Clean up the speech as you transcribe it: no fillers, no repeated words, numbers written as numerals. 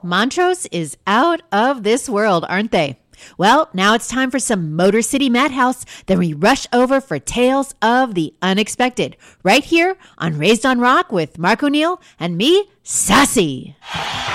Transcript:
Montrose is out of this world, aren't they? Well, now it's time for some Motor City Madhouse. Then we rush over for Tales of the Unexpected, right here on Raised on Rock with Mark O'Neill and me, Sassy.